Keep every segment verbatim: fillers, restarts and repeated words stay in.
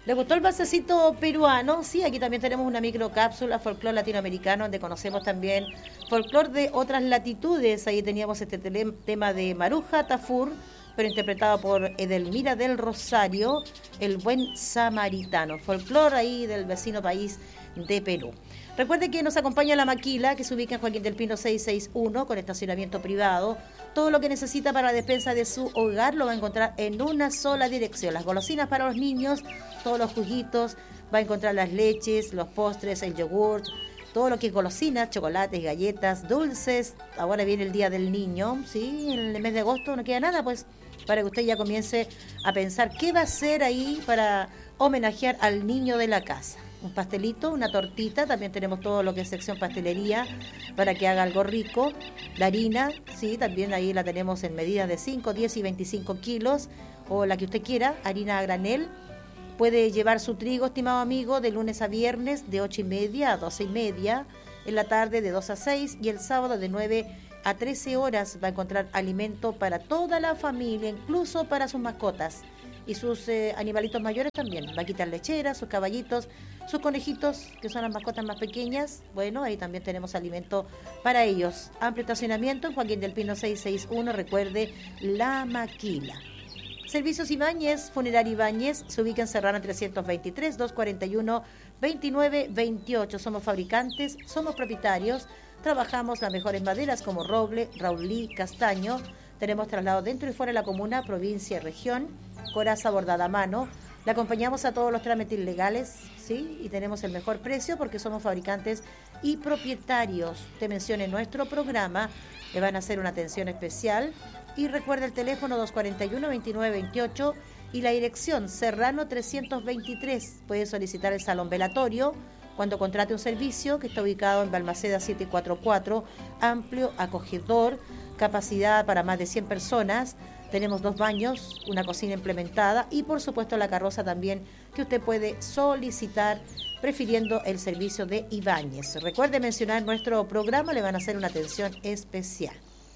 ¿Le gustó el balsecito peruano? Sí, aquí también tenemos una microcápsula folclor latinoamericano donde conocemos también folclor de otras latitudes. Ahí teníamos este tele- tema de Maruja Tafur, pero interpretado por Edelmira del Rosario, el buen samaritano. Folclor ahí del vecino país de Perú. Recuerde que nos acompaña la Maquila, que se ubica en Joaquín del Pino seiscientos sesenta y uno, con estacionamiento privado. Todo lo que necesita para la despensa de su hogar lo va a encontrar en una sola dirección. Las golosinas para los niños, todos los juguitos, va a encontrar las leches, los postres, el yogurt, todo lo que es golosinas, chocolates, galletas, dulces. Ahora viene el Día del Niño, ¿sí? En el mes de agosto no queda nada, pues, para que usted ya comience a pensar qué va a hacer ahí para homenajear al niño de la casa. Un pastelito, una tortita, también tenemos todo lo que es sección pastelería para que haga algo rico. La harina, sí, también ahí la tenemos en medidas de cinco, diez y veinticinco kilos, o la que usted quiera, harina a granel. Puede llevar su trigo, estimado amigo, de lunes a viernes de ocho y media a doce y media, en la tarde de dos a seis y el sábado de nueve a trece horas va a encontrar alimento para toda la familia, incluso para sus mascotas. Y sus eh, animalitos mayores también, vaquitas lecheras, sus caballitos, sus conejitos, que son las mascotas más pequeñas. Bueno, ahí también tenemos alimento para ellos. Amplio estacionamiento en Joaquín del Pino seiscientos sesenta y uno, recuerde, La Maquila. Servicios Ibáñez, Funeraria Ibáñez, se ubica en Serrano trescientos veintitrés, doscientos cuarenta y uno, veintinueve veintiocho. Somos fabricantes, somos propietarios, trabajamos las mejores maderas como roble, raulí, castaño. Tenemos traslado dentro y fuera de la comuna, provincia y región, coraza bordada a mano. Le acompañamos a todos los trámites legales, ¿sí? Y tenemos el mejor precio porque somos fabricantes y propietarios. Te mencioné nuestro programa, le van a hacer una atención especial. Y recuerda el teléfono doscientos cuarenta y uno, veintinueve veintiocho y la dirección Serrano trescientos veintitrés. Puede solicitar el salón velatorio cuando contrate un servicio que está ubicado en Balmaceda setecientos cuarenta y cuatro, amplio, acogedor, capacidad para más de cien personas. Tenemos dos baños, una cocina implementada y por supuesto la carroza también que usted puede solicitar prefiriendo el servicio de Ibáñez. Recuerde mencionar nuestro programa, le van a hacer una atención especial.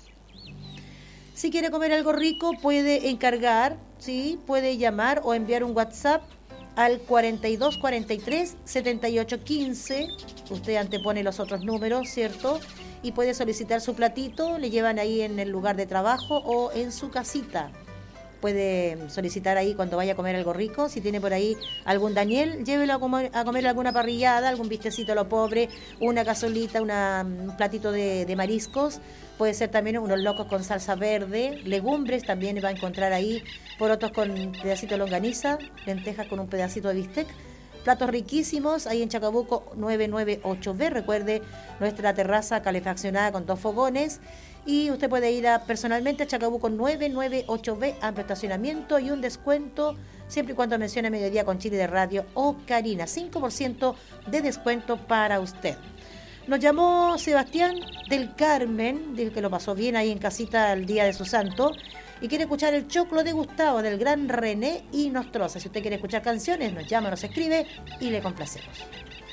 Si quiere comer algo rico, puede encargar, ¿sí? Puede llamar o enviar un WhatsApp al cuarenta y dos cuarenta y tres, setenta y ocho quince. Usted antepone los otros números, ¿cierto? Y puede solicitar su platito, le llevan ahí en el lugar de trabajo o en su casita. Puede solicitar ahí cuando vaya a comer algo rico. Si tiene por ahí algún Daniel, llévelo a comer, a comer alguna parrillada, algún bistecito a lo pobre, una cazuelita, una, un platito de, de mariscos. Puede ser también unos locos con salsa verde, legumbres también va a encontrar ahí, porotos con un pedacito de longaniza, lentejas con un pedacito de bistec. Platos riquísimos ahí en Chacabuco novecientos noventa y ocho B. Recuerde nuestra terraza calefaccionada con dos fogones. Y usted puede ir a, personalmente a Chacabuco novecientos noventa y ocho B, amplio estacionamiento y un descuento, siempre y cuando mencione Mediodía con Chile de Radio o Karina. cinco por ciento de descuento para usted. Nos llamó Sebastián del Carmen, dijo que lo pasó bien ahí en casita el día de su santo y quiere escuchar el choclo de Gustavo del gran René y Nostroza. Si usted quiere escuchar canciones, nos llama, nos escribe y le complacemos.